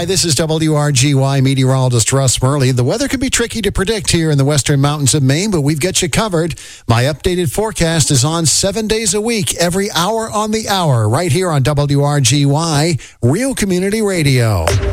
Hi, this is WRGY meteorologist Russ Murley. The weather can be tricky to predict here in the western mountains of Maine, but we've got you covered. My updated forecast is on 7 days a week, every hour on the hour, right here on WRGY, Real Community Radio.